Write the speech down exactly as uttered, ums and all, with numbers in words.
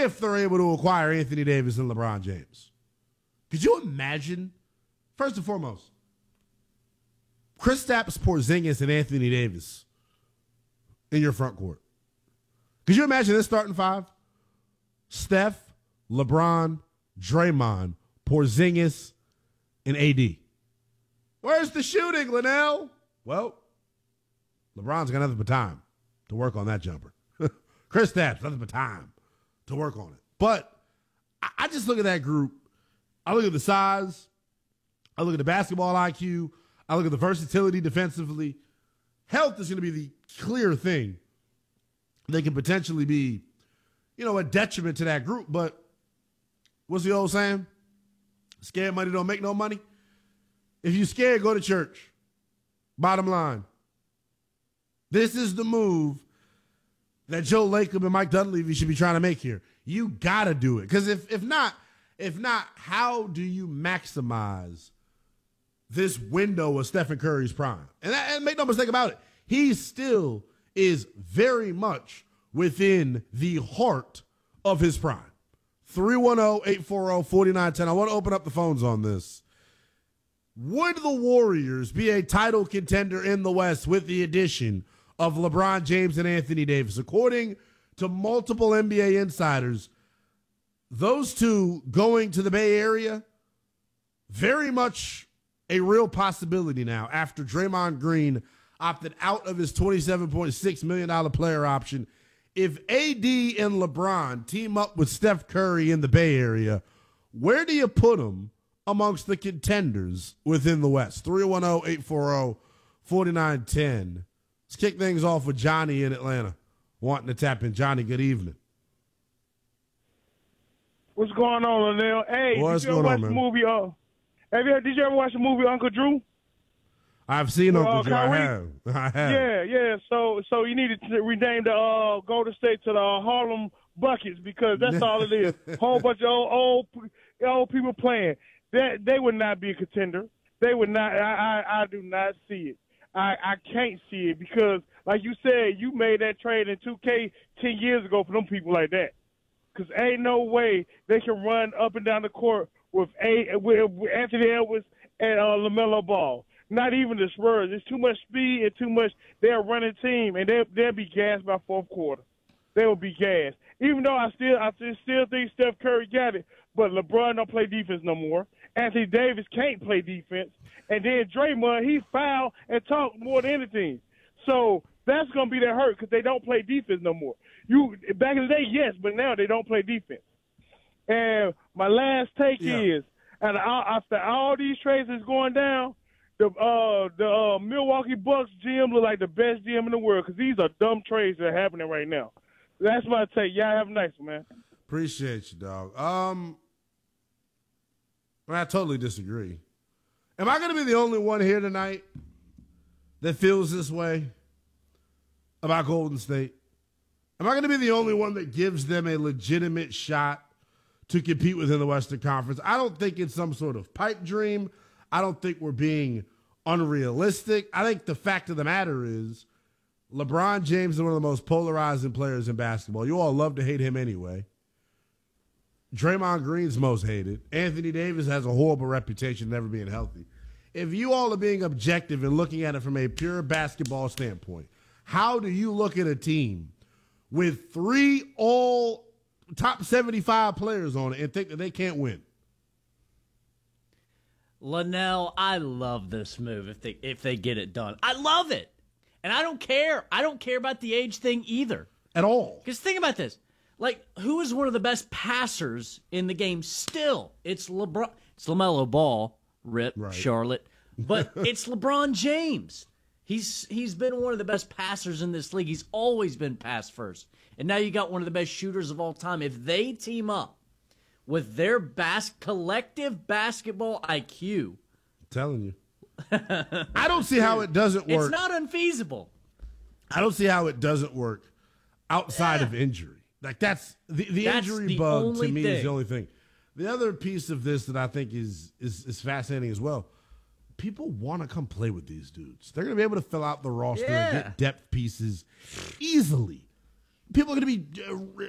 if they're able to acquire Anthony Davis and LeBron James. Could you imagine, first and foremost, Kristaps Porzingis and Anthony Davis in your front court? Could you imagine this starting five? Steph, LeBron, Draymond, Porzingis, and A D. Where's the shooting, Linnell? Well, LeBron's got nothing but time to work on that jumper. Kristaps, nothing but time to work on it. But I, I just look at that group. I look at the size. I look at the basketball I Q. I look at the versatility defensively. Health is going to be the clear thing. They can potentially be, you know, a detriment to that group. But what's the old saying? Scared money don't make no money. If you're scared, go to church. Bottom line. This is the move that Joe Lacob and Mike Dunleavy should be trying to make here. You got to do it. Because if, if not, if not, how do you maximize this window of Stephen Curry's prime? And, that, and make no mistake about it, he still is very much within the heart of his prime. three one zero, eight four zero, four nine one zero. I want to open up the phones on this. Would the Warriors be a title contender in the West with the addition of LeBron James and Anthony Davis? According to multiple N B A insiders, those two going to the Bay Area, very much a real possibility now after Draymond Green opted out of his twenty-seven point six million dollars player option. If A D and LeBron team up with Steph Curry in the Bay Area, where do you put them amongst the contenders within the West? three one zero, eight four zero, four nine one zero. Let's kick things off with Johnny in Atlanta, wanting to tap in. Johnny, good evening. What's going on, Linnell? Hey, What's did you ever going watch on, the man? movie? Uh, have you? Did you ever watch the movie Uncle Drew? I've seen Well, Uncle Drew. I Kyrie? have. I have. Yeah, yeah. So, so you need to rename the uh, Golden State to the uh, Harlem Buckets because that's all it is. Whole bunch of old, old, old people playing. They, they would not be a contender. They would not. I, I, I do not see it. I, I can't see it because, like you said, you made that trade in two K ten years ago for them people like that. Because ain't no way they can run up and down the court with a with, with Anthony Edwards and uh, LaMelo Ball. Not even the Spurs. There's too much speed and too much. They're a running team, and they they'll be gassed by fourth quarter. They will be gassed. Even though I still I still think Steph Curry got it, but LeBron don't play defense no more. Anthony Davis can't play defense, and then Draymond he foul and talk more than anything. So that's gonna be their hurt because they don't play defense no more. You back in the day, yes, but now they don't play defense. And my last take Yeah. is, and after all these trades is going down, the uh, the uh, Milwaukee Bucks G M look like the best G M in the world because these are dumb trades that are happening right now. That's my take. Y'all have a nice one, man. Appreciate you, dog. Um, I totally disagree. Am I going to be the only one here tonight that feels this way about Golden State? Am I going to be the only one that gives them a legitimate shot to compete within the Western Conference? I don't think it's some sort of pipe dream. I don't think we're being unrealistic. I think the fact of the matter is LeBron James is one of the most polarizing players in basketball. You all love to hate him anyway. Draymond Green's most hated. Anthony Davis has a horrible reputation of never being healthy. If you all are being objective and looking at it from a pure basketball standpoint, how do you look at a team with three all top seventy-five players on it and think that they can't win? Linnell, I love this move if they if they get it done. I love it. And I don't care. I don't care about the age thing either. At all. Because think about this. Like, who is one of the best passers in the game still? It's LeBron. It's LaMelo Ball, rip, Right. Charlotte. But it's LeBron James. He's He's been one of the best passers in this league. He's always been pass first. And now you got one of the best shooters of all time. If they team up with their bas- collective basketball I Q. I'm telling you. I don't see how it doesn't work. It's not unfeasible. I don't see how it doesn't work outside Yeah. of injury. Like that's the, the That's injury the bug only to me is thing. the only thing. The other piece of this that I think is is, is fascinating as well. People want to come play with these dudes. They're going to be able to fill out the roster and Yeah. get depth pieces easily. People are going to be uh,